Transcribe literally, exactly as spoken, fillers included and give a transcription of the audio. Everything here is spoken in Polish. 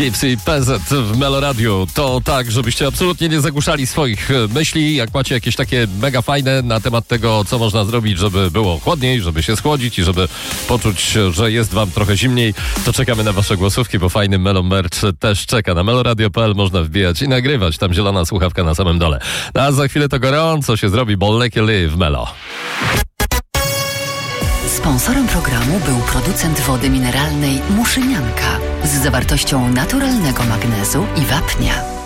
Gibbs i P Z w Meloradiu. To tak, żebyście absolutnie nie zagłuszali swoich myśli. Jak macie jakieś takie mega fajne na temat tego, co można zrobić, żeby było chłodniej, żeby się schłodzić i żeby poczuć, że jest wam trochę zimniej, to czekamy na wasze głosówki, bo fajny Melo Merch też czeka. Na meloradio kropka p l można wbijać i nagrywać. Tam zielona słuchawka na samym dole. A za chwilę to gorąco się zrobi, bo Lekie Ly w Melo. Sponsorem programu był producent wody mineralnej Muszynianka z zawartością naturalnego magnezu i wapnia.